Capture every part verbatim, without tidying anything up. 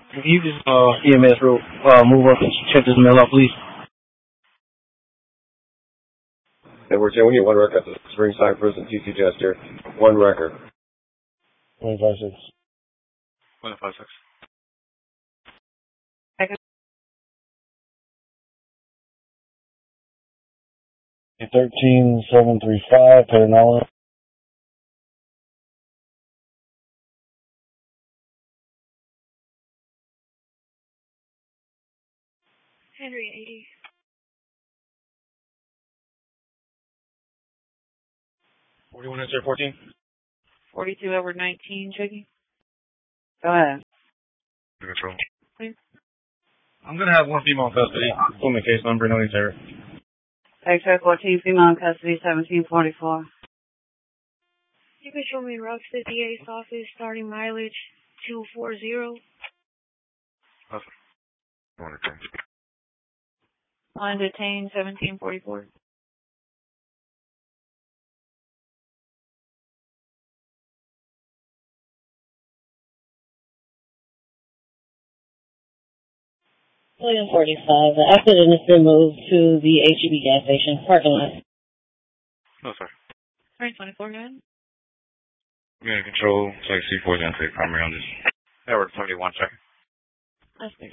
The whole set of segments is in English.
Can you just uh, E M S real, uh, move up and check this mail out, please? Edward J, we need one record at the Springside Prison, T C Jester. One record. one five six. one five six. thirteen seven three five, Pedernales. Henry eighty. forty-one X-ray fourteen. forty-two over nineteen, checking. Go ahead. Control. Please. I'm going to have one female in custody. Pull me case number, no need to. X-ray fourteen, female in custody, seventeen forty-four. You can show me routes to the D A's office, starting mileage two forty. Okay. One detain. One detained, seventeen forty-four. William forty-five. The accident has been moved to the H E B gas station parking lot. No, sir. Three twenty-four, go ahead. I'm in control. It's like C four is going to take primary on this. Edward seventy-one, check. That's good.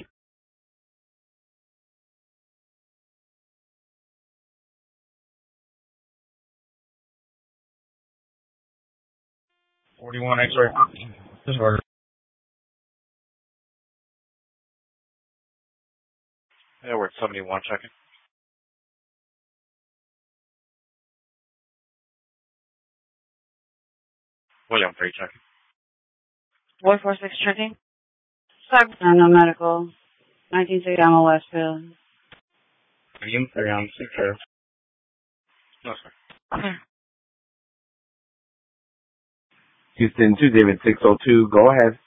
forty-one X-ray. Disorder. Edward seventy-one, checking. William three, checking. one four six, checking. Cyber, no medical. nineteen sixty, I'm a Westfield. William three on six, sir. No, sir. Okay. Houston two David six oh two, go ahead.